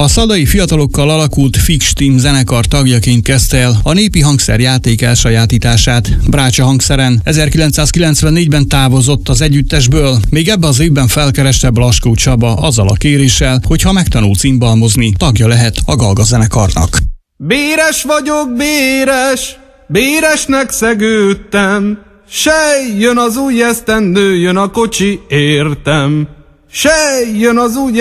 A szaldai fiatalokkal alakult Fix Team zenekar tagjaként kezdte el a népi hangszerjáték elsajátítását. Brácsa hangszeren 1994-ben távozott az együttesből, még ebben az évben felkereste Blaskó Csaba azzal a kéréssel, hogy ha megtanul cimbalmozni, tagja lehet a Galga zenekarnak. Béres vagyok, béresnek szegődtem, sej, jön az új esztendő, jön a kocsi, értem. Sej, jön az új